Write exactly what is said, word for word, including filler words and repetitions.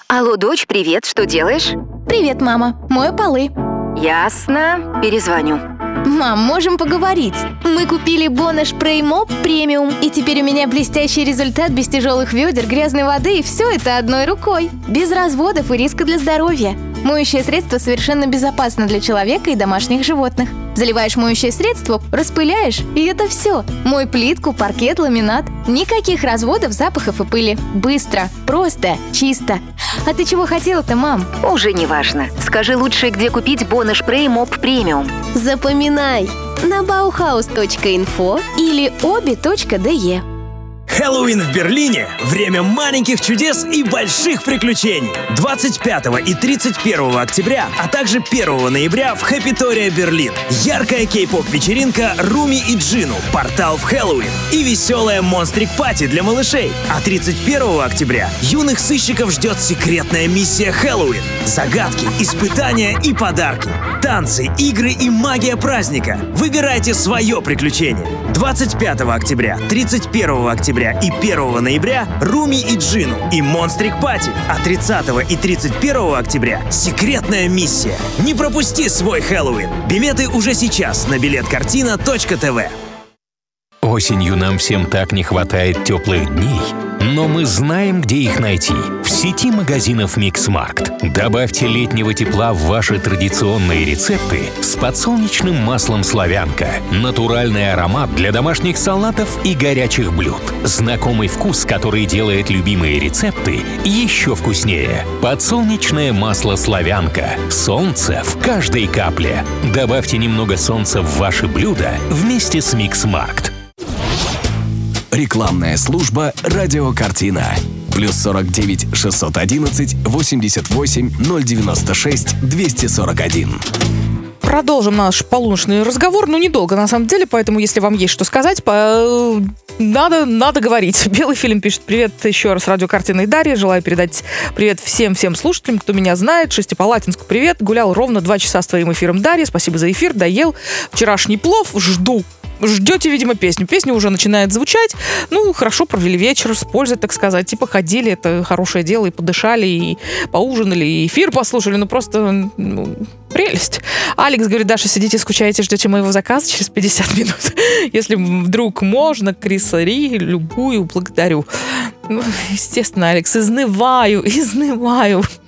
Алло, дочь, привет, что делаешь? Привет, мама. Мою полы. Ясно, перезвоню. Мам, можем поговорить? Мы купили Бонаш Spray Mop премиум, и теперь у меня блестящий результат без тяжелых ведер, грязной воды, и все это одной рукой. Без разводов и риска для здоровья. Моющее средство совершенно безопасно для человека и домашних животных. Заливаешь моющее средство, распыляешь, и это все. Мой плитку, паркет, ламинат. Никаких разводов, запахов и пыли. Быстро, просто, чисто. А ты чего хотела-то, мам? Уже не важно. Скажи лучше, где купить Бонаш Spray Mop премиум. Запоминай. На баухаус точка инфо или оби точка де. Хэллоуин в Берлине – время маленьких чудес и больших приключений. двадцать пятого и тридцать первого октября, а также первого ноября в Хэппитория Берлин. Яркая кей-поп-вечеринка Руми и Джину, портал в Хэллоуин и веселая монстрик-пати для малышей. А тридцать первого октября юных сыщиков ждет секретная миссия Хэллоуин. Загадки, испытания и подарки. Танцы, игры и магия праздника. Выбирайте свое приключение. двадцать пятого октября, тридцать первого октября и первого ноября Руми и Джину и Монстрик Пати, а тридцатого и тридцать первого октября секретная миссия. Не пропусти свой Хэллоуин. Билеты уже сейчас на билет картина точка тв. Осенью нам всем так не хватает теплых дней, но мы знаем, где их найти. В сети магазинов Миксмаркт. Добавьте летнего тепла в ваши традиционные рецепты с подсолнечным маслом «Славянка». Натуральный аромат для домашних салатов и горячих блюд. Знакомый вкус, который делает любимые рецепты еще вкуснее. Подсолнечное масло «Славянка». Солнце в каждой капле. Добавьте немного солнца в ваши блюда вместе с Миксмаркт. Рекламная служба «Радиокартина». Плюс сорок девять шестьсот одиннадцать восемьдесят восемь ноль девяносто шесть двести сорок один. Продолжим наш полуночный разговор. Ну, недолго, на самом деле, поэтому, если вам есть что сказать, по... надо, надо говорить. Белый фильм пишет: привет еще раз радиокартина и Дарья. Желаю передать привет всем-всем слушателям, кто меня знает. Шестипалатинску привет. Гулял ровно два часа с твоим эфиром, Дарья. Спасибо за эфир. Доел вчерашний плов. Жду. Ждете, видимо, песню. Песня уже начинает звучать. Ну, хорошо провели вечер с пользой, так сказать. Типа ходили, это хорошее дело, и подышали, и поужинали, и эфир послушали. Ну, просто ну, прелесть. Алекс говорит: Даша, сидите, скучаете, ждете моего заказа через пятьдесят минут. Если вдруг можно, Крисари, любую, благодарю. Ну, естественно, Алекс, изнываю, изнываю.